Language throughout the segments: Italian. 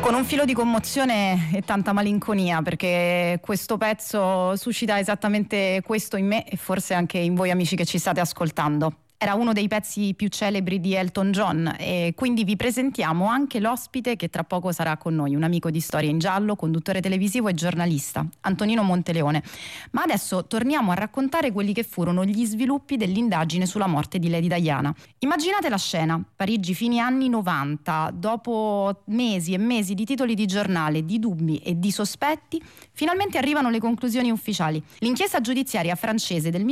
Con un filo di commozione e tanta malinconia, perché questo pezzo suscita esattamente questo in me e forse anche in voi amici che ci state ascoltando. Era uno dei pezzi più celebri di Elton John e quindi vi presentiamo anche l'ospite che tra poco sarà con noi, un amico di Storia in Giallo, conduttore televisivo e giornalista, Antonino Monteleone. Ma adesso torniamo a raccontare quelli che furono gli sviluppi dell'indagine sulla morte di Lady Diana. Immaginate la scena, Parigi fine anni 90, dopo mesi e mesi di titoli di giornale, di dubbi e di sospetti, finalmente arrivano le conclusioni ufficiali. L'inchiesta giudiziaria francese del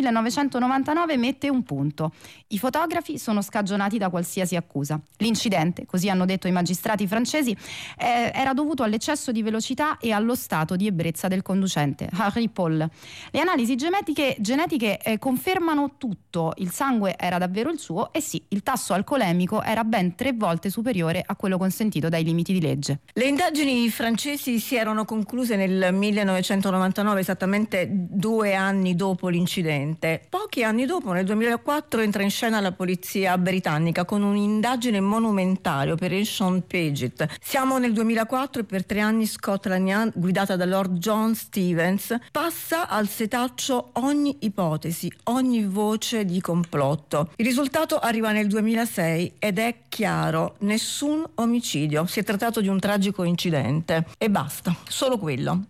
1999 mette un punto. I fotografi sono scagionati da qualsiasi accusa. L'incidente, così hanno detto i magistrati francesi, era dovuto all'eccesso di velocità e allo stato di ebbrezza del conducente, Harry Paul. Le analisi genetiche confermano tutto. Il sangue era davvero il suo e sì, il tasso alcolemico era ben 3 volte superiore a quello consentito dai limiti di legge. Le indagini francesi si erano concluse nel 1999, esattamente 2 anni dopo l'incidente. Pochi anni dopo, nel 2004, entra in scena la polizia britannica con un'indagine monumentale, Operation Paget. Siamo nel 2004 e per 3 anni Scotland Yard, guidata da Lord John Stevens, passa al setaccio ogni ipotesi, ogni voce di complotto. Il risultato arriva nel 2006 ed è chiaro: nessun omicidio. Si è trattato di un tragico incidente e basta, solo quello.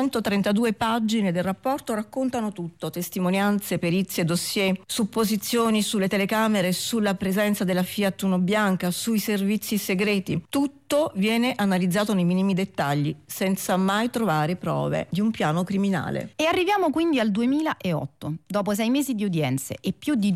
832 pagine del rapporto raccontano tutto: testimonianze, perizie, dossier, supposizioni sulle telecamere, sulla presenza della Fiat Uno Bianca, sui servizi segreti. Tutto viene analizzato nei minimi dettagli, senza mai trovare prove di un piano criminale. E arriviamo quindi al 2008. Dopo 6 mesi di udienze e più di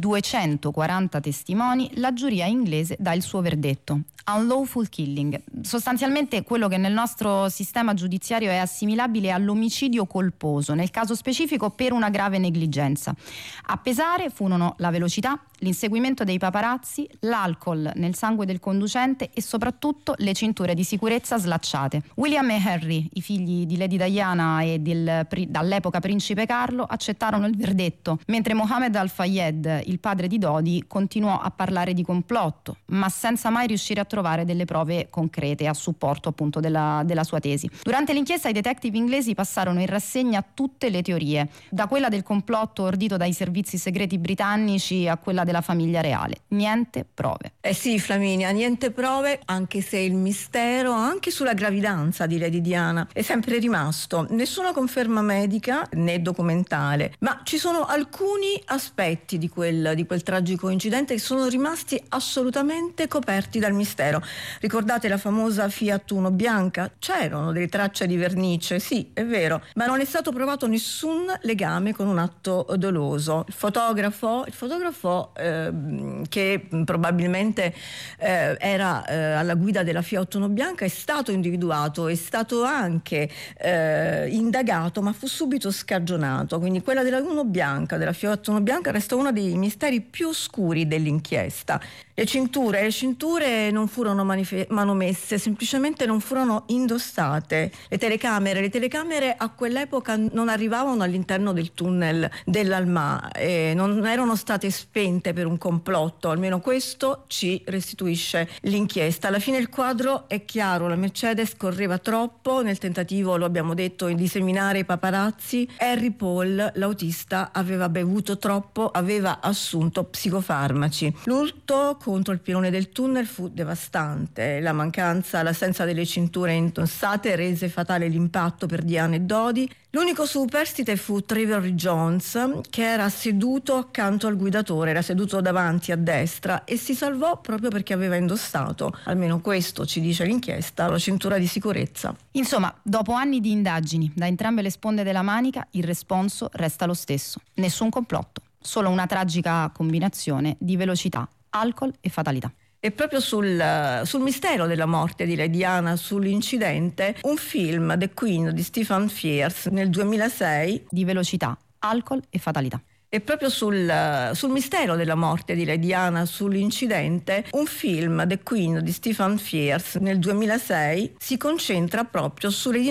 240 testimoni, la giuria inglese dà il suo verdetto: unlawful killing. Sostanzialmente quello che nel nostro sistema giudiziario è assimilabile all'omicidio colposo, nel caso specifico per una grave negligenza. A pesare furono la velocità, l'inseguimento dei paparazzi, l'alcol nel sangue del conducente e soprattutto le cinture di sicurezza slacciate. William e Harry, i figli di Lady Diana e dall'epoca principe Carlo, accettarono il verdetto, mentre Mohammed Al-Fayed, il padre di Dodi, continuò a parlare di complotto, ma senza mai riuscire a trovare delle prove concrete a supporto appunto della sua tesi. Durante l'inchiesta i detective inglesi passarono in rassegna tutte le teorie, da quella del complotto ordito dai servizi segreti britannici a quella della famiglia reale. Niente prove. Sì, Flaminia, niente prove, anche se il mistero anche sulla gravidanza di Lady Diana è sempre rimasto. Nessuna conferma medica né documentale, ma ci sono alcuni aspetti di quel tragico incidente che sono rimasti assolutamente coperti dal mistero. Ricordate la famosa Fiat Uno Bianca? C'erano delle tracce di vernice, sì, è vero, ma non è stato provato nessun legame con un atto doloso. Il fotografo che probabilmente era alla guida della Fiat Uno Bianca è stato individuato, è stato anche indagato, ma fu subito scagionato. Quindi quella della Fiat Uno Bianca resta uno dei misteri più oscuri dell'inchiesta. Le cinture non furono manomesse, semplicemente non furono indossate. Le telecamere a quell'epoca non arrivavano all'interno del tunnel dell'Alma, non erano state spente per un complotto, almeno questo ci restituisce l'inchiesta. Alla fine il quadro è chiaro: la Mercedes correva troppo nel tentativo, lo abbiamo detto, di seminare i paparazzi. Harry Paul, l'autista, aveva bevuto troppo, aveva assunto psicofarmaci. L'urto contro il pilone del tunnel fu devastante. L'assenza delle cinture indossate rese fatale l'impatto per Diana e Dodi. L'unico superstite fu Trevor Jones, che era seduto accanto al guidatore, era seduto davanti a destra e si salvò proprio perché aveva indossato, almeno questo ci dice l'inchiesta, la cintura di sicurezza. Insomma, dopo anni di indagini da entrambe le sponde della manica, il responso resta lo stesso: nessun complotto, solo una tragica combinazione di velocità, alcol e fatalità. E proprio sul mistero della morte di Lady Diana, sull'incidente, un film, The Queen di Stephen Frears, nel 2006, di velocità, alcol e fatalità. E proprio sul mistero della morte di Lady Diana, sull'incidente, un film, The Queen di Stephen Frears, nel 2006, si concentra proprio sulle